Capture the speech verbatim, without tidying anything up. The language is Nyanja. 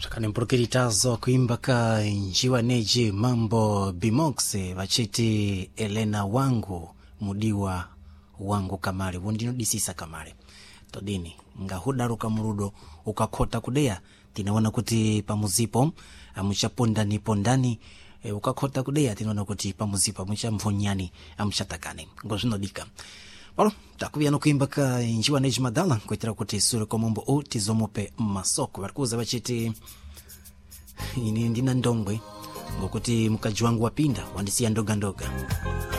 Shakani mprokiritazo kuimba ka njiwa neji mambo bimoxe vachiti Elena wangu mudiwa wangu kamare wondino disisa kamare todini nga hudaruka murudo ukakota kudea tinaona kuti pamuzipo amuchaponda nipo ndani e, ukakota kudea tinaona kuti pamuzipo amuchamvonyani amuchatakane ngozvinodika Walo, takuvia no kuimba ka njiwa neji madala kuitira kuti sura komombo o tizomope masoko varikuza vachiti ini ndina ndongwe ngokuti mukaji wangu wapinda wandisia ndoga ndoga